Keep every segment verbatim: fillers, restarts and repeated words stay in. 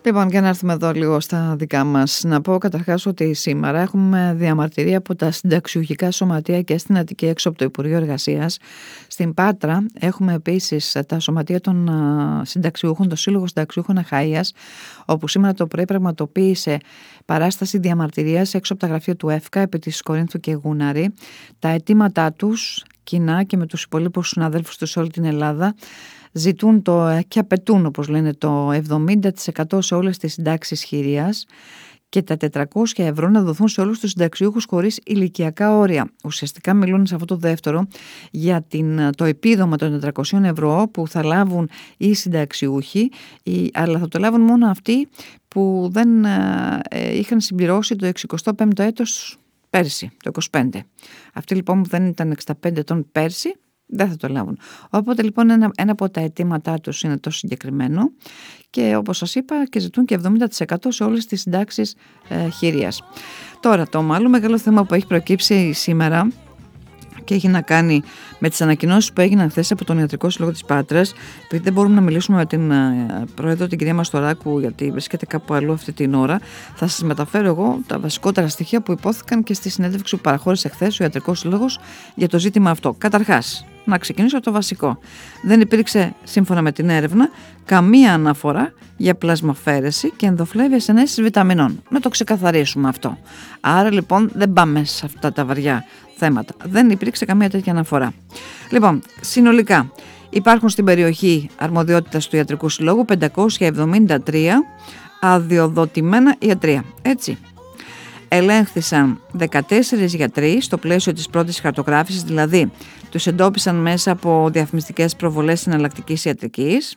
Λοιπόν, για να έρθουμε εδώ λίγο στα δικά μας, να πω καταρχάς ότι σήμερα έχουμε διαμαρτυρία από τα συνταξιουχικά σωματεία και στην Αττική έξω από το Υπουργείο Εργασίας. Στην Πάτρα έχουμε επίσης τα σωματεία των συνταξιούχων, το Σύλλογο Συνταξιούχων Αχαΐας, όπου σήμερα το πρωί πραγματοποίησε παράσταση διαμαρτυρίας έξω από τα γραφεία του ΕΦΚΑ επί της Κορίνθου και Γούναρη. Τα αιτήματά τους, κοινά και με τους υπολείπους συναδέλφους τους σε όλη την Ελλάδα, ζητούν το, και απαιτούν, όπως λένε, το εβδομήντα τοις εκατό σε όλες τις συντάξεις χειρίας και τα τετρακόσια ευρώ να δοθούν σε όλους τους συνταξιούχους χωρίς ηλικιακά όρια. Ουσιαστικά μιλούν σε αυτό το δεύτερο για την, το επίδομα των τετρακόσια ευρώ που θα λάβουν οι συνταξιούχοι, οι, αλλά θα το λάβουν μόνο αυτοί που δεν ε, είχαν συμπληρώσει το εξηκοστό πέμπτο έτος πέρσι, το είκοσι πέντε. Αυτοί λοιπόν που δεν ήταν εξήντα πέντε ετών πέρσι, δεν θα το λάβουν. Οπότε λοιπόν ένα, ένα από τα αιτήματά τους είναι το συγκεκριμένο και όπως σας είπα και ζητούν και εβδομήντα τοις εκατό σε όλες τις συντάξεις ε, χειρίας. Τώρα το άλλο μεγάλο θέμα που έχει προκύψει σήμερα και έχει να κάνει με τις ανακοινώσεις που έγιναν χθες από τον Ιατρικό Σύλλογο της Πάτρας, επειδή δεν μπορούμε να μιλήσουμε με την uh, πρόεδρο, την κυρία Μαστοράκου, γιατί βρίσκεται κάπου αλλού αυτή την ώρα, θα σας μεταφέρω εγώ τα βασικότερα στοιχεία που υπόθηκαν και στη συνέντευξη που παραχώρησε χθες ο Ιατρικός Σύλλογος για το ζήτημα αυτό. Καταρχάς, να ξεκινήσω από το βασικό. Δεν υπήρξε, σύμφωνα με την έρευνα, καμία αναφορά για πλασμαφαίρεση και ενδοφλέβιες ενέσεις βιταμινών. Να το ξεκαθαρίσουμε αυτό. Άρα λοιπόν δεν πάμε σε αυτά τα βαριά θέματα. Δεν υπήρξε καμία τέτοια αναφορά. Λοιπόν, συνολικά υπάρχουν στην περιοχή αρμοδιότητας του Ιατρικού Συλλόγου πεντακόσια εβδομήντα τρία αδειοδοτημένα ιατρεία. Έτσι. Ελέγχθησαν δεκατέσσερις γιατροί στο πλαίσιο της πρώτης χαρτογράφησης, δηλαδή τους εντόπισαν μέσα από διαφημιστικές προβολές εναλλακτικής ιατρικής.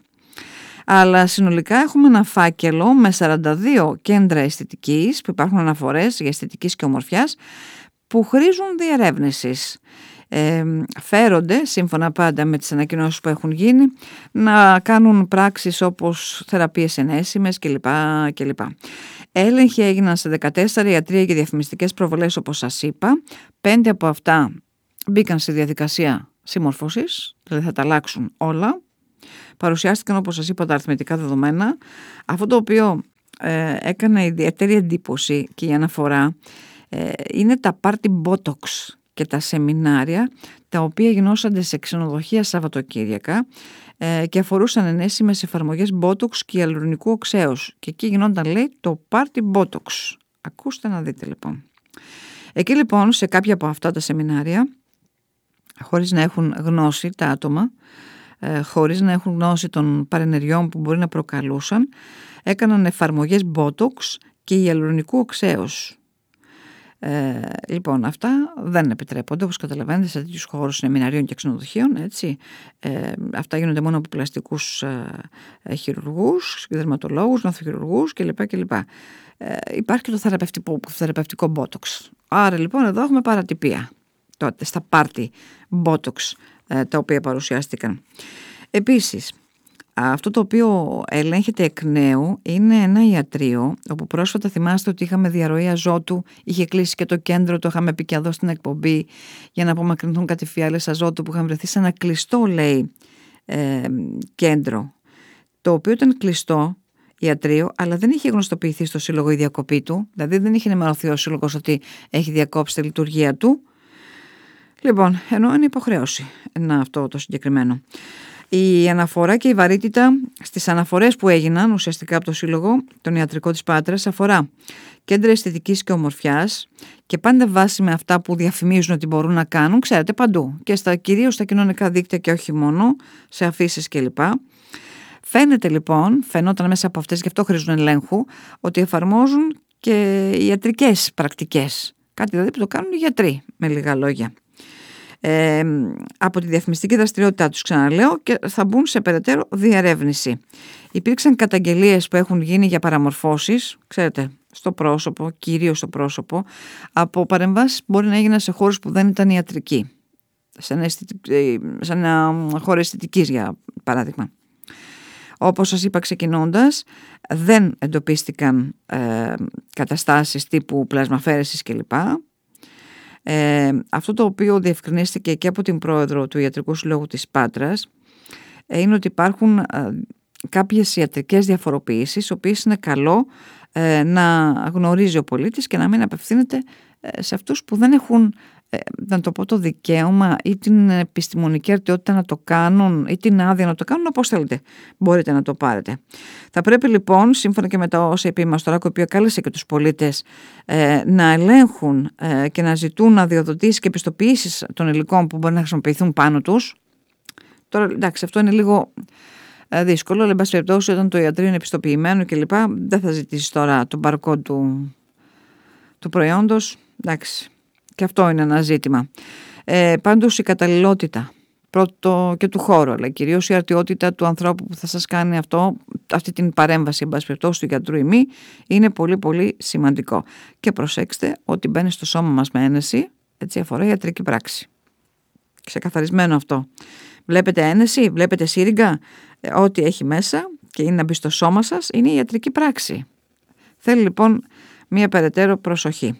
Αλλά συνολικά έχουμε ένα φάκελο με σαράντα δύο κέντρα αισθητικής που υπάρχουν αναφορές για αισθητικής και ομορφιάς που χρήζουν διερεύνησης. Ε, φέρονται, σύμφωνα πάντα με τις ανακοινώσεις που έχουν γίνει, να κάνουν πράξεις όπως θεραπείες ενέσιμες κλπ. κλπ. Έλεγχοι έγιναν σε δεκατέσσερα ιατρεία και διαφημιστικές προβολές όπως σας είπα. Πέντε από αυτά μπήκαν σε διαδικασία συμμορφώσης, δηλαδή θα τα αλλάξουν όλα. Παρουσιάστηκαν, όπως σας είπα, τα αριθμητικά δεδομένα. Αυτό το οποίο ε, έκανε ιδιαίτερη εντύπωση και η αναφορά ε, είναι τα party botox και τα σεμινάρια τα οποία γινόσανται σε ξενοδοχεία Σαββατοκύριακα ε, και αφορούσαν ενέσιμες εφαρμογές botox και ιαλουρονικού οξέως. Και εκεί γινόταν, λέει, το party botox. Ακούστε να δείτε λοιπόν. Εκεί λοιπόν σε κάποια από αυτά τα σεμινάρια, χωρίς να έχουν γνώση τα άτομα, ε, χωρίς να έχουν γνώση των παρενεργειών που μπορεί να προκαλούσαν, έκαναν εφαρμογές botox και ιαλουρονικού οξέως. Ε, λοιπόν, αυτά δεν επιτρέπονται, όπως καταλαβαίνετε, σε τέτοιους χώρους σεμιναρίων και ξενοδοχείων. Έτσι. Ε, αυτά γίνονται μόνο από πλαστικούς ε, χειρουργούς, δερματολόγους, ναθοχειρουργούς κλπ. κλπ. Ε, υπάρχει και το θεραπευτικό, θεραπευτικό botox. Άρα λοιπόν εδώ έχουμε παρατυπία τότε στα πάρτι botox ε, τα οποία παρουσιάστηκαν. Επίσης, αυτό το οποίο ελέγχεται εκ νέου είναι ένα ιατρείο όπου πρόσφατα θυμάστε ότι είχαμε διαρροή αζότου, είχε κλείσει και το κέντρο, το είχαμε πει και εδώ στην εκπομπή για να απομακρυνθούν κάτι φιάλες αζότου που είχαν βρεθεί σε ένα κλειστό, λέει, ε, κέντρο, το οποίο ήταν κλειστό ιατρείο, αλλά δεν είχε γνωστοποιηθεί στο σύλλογο η διακοπή του, δηλαδή δεν είχε ενημερωθεί ο σύλλογος ότι έχει διακόψει τη λειτουργία του. Λοιπόν, ενώ είναι υποχρέωση να αυτό το συγκεκριμένο. Η αναφορά και η βαρύτητα στις αναφορές που έγιναν ουσιαστικά από το Σύλλογο, τον Ιατρικό της Πάτρας, αφορά κέντρα αισθητικής και ομορφιάς και πάντα βάσει με αυτά που διαφημίζουν ότι μπορούν να κάνουν, ξέρετε, παντού και στα, κυρίως στα κοινωνικά δίκτυα και όχι μόνο, σε αφήσεις κλπ. Φαίνεται λοιπόν, φαινόταν μέσα από αυτές, γι' αυτό χρήζουν ελέγχου, ότι εφαρμόζουν και ιατρικές πρακτικές. Κάτι δηλαδή που το κάνουν οι γιατροί, με λίγα λόγια. Ε, από τη διαφημιστική δραστηριότητά τους, ξαναλέω, και θα μπουν σε περαιτέρω διερεύνηση. Υπήρξαν καταγγελίες που έχουν γίνει για παραμορφώσεις, ξέρετε, στο πρόσωπο, κυρίως στο πρόσωπο, από παρεμβάσεις που μπορεί να έγιναν σε χώρους που δεν ήταν ιατρικοί, σε ένα, σε ένα χώρο αισθητικής για παράδειγμα. Όπως σας είπα ξεκινώντας, δεν εντοπίστηκαν ε, καταστάσεις τύπου πλασμαφέρεσης κλπ. Ε, αυτό το οποίο διευκρινίστηκε και από την πρόεδρο του Ιατρικού Συλλόγου της Πάτρας ε, είναι ότι υπάρχουν ε, κάποιες ιατρικές διαφοροποιήσεις, οι οποίες είναι καλό ε, να γνωρίζει ο πολίτης και να μην απευθύνεται ε, σε αυτούς που δεν έχουν, ε, να το πω, το δικαίωμα ή την επιστημονική αρτιότητα να το κάνουν ή την άδεια να το κάνουν, όπως θέλετε μπορείτε να το πάρετε. Θα πρέπει λοιπόν, σύμφωνα και με τα όσα είπε η Μαστοράκου, η οποία κάλεσε και τους πολίτες ε, να ελέγχουν ε, και να ζητούν αδειοδοτήσεις και επιστοποιήσεις των υλικών που μπορεί να χρησιμοποιηθούν πάνω τους. Τώρα εντάξει, αυτό είναι λίγο ε, δύσκολο, αλλά εν πάση περιπτώσει όταν το ιατρείο είναι επιστοποιημένο κλπ. Δεν θα ζητήσει τώρα τον barcode του, του προϊόντος. Εντάξει, και αυτό είναι ένα ζήτημα. Ε, πάντως η καταλληλότητα πρώτο και του χώρου, αλλά κυρίως η αρτιότητα του ανθρώπου που θα σας κάνει αυτό, αυτή την παρέμβαση εν πάση περιπτώσει του γιατρού ή μη, είναι πολύ πολύ σημαντικό. Και προσέξτε ότι μπαίνει στο σώμα μας με ένεση, έτσι αφορά ιατρική πράξη. Ξεκαθαρισμένο αυτό. Βλέπετε ένεση, βλέπετε σύριγγα, ε, ό,τι έχει μέσα και είναι να μπει στο σώμα σας είναι η ιατρική πράξη. Θέλει λοιπόν μία περαιτέρω προσοχή.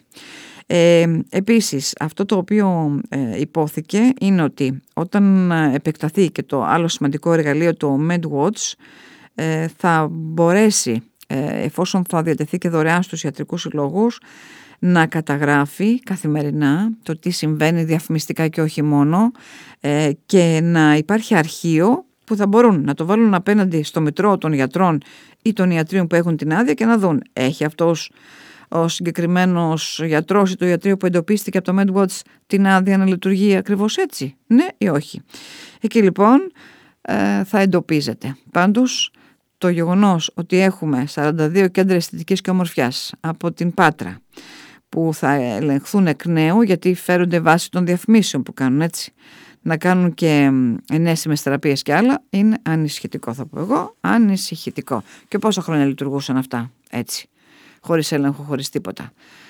Ε, επίσης αυτό το οποίο ε, υπόθηκε είναι ότι όταν επεκταθεί και το άλλο σημαντικό εργαλείο, το MedWatch, ε, θα μπορέσει ε, εφόσον θα διατεθεί και δωρεάν στους ιατρικούς συλλόγους να καταγράφει καθημερινά το τι συμβαίνει διαφημιστικά και όχι μόνο ε, και να υπάρχει αρχείο που θα μπορούν να το βάλουν απέναντι στο μητρό των γιατρών ή των ιατρίων που έχουν την άδεια και να δουν έχει αυτός ο συγκεκριμένος γιατρός ή το ιατρείο που εντοπίστηκε από το MedWatch την άδεια να λειτουργεί ακριβώς έτσι, ναι ή όχι. Εκεί λοιπόν ε, θα εντοπίζεται. Πάντως το γεγονός ότι έχουμε σαράντα δύο κέντρα αισθητικής και ομορφιάς από την Πάτρα που θα ελεγχθούν εκ νέου γιατί φέρονται βάσει των διαφημίσεων που κάνουν, έτσι, να κάνουν και ενέσιμες θεραπείες και άλλα, είναι ανησυχητικό, θα πω εγώ, ανησυχητικό. Και πόσα χρόνια λειτουργούσαν αυτά έτσι, χωρίς έλεγχο, χωρίς τίποτα.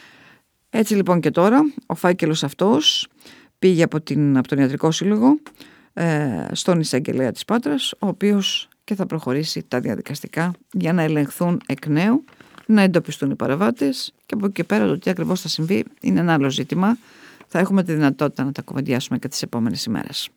Έτσι λοιπόν και τώρα ο φάκελος αυτός πήγε από, την, από τον Ιατρικό Σύλλογο ε, στον εισαγγελέα της Πάτρας, ο οποίος και θα προχωρήσει τα διαδικαστικά για να ελεγχθούν εκ νέου, να εντοπιστούν οι παραβάτες και από εκεί και πέρα το τι ακριβώς θα συμβεί είναι ένα άλλο ζήτημα. Θα έχουμε τη δυνατότητα να τα κουβεντιάσουμε και τις επόμενες ημέρες.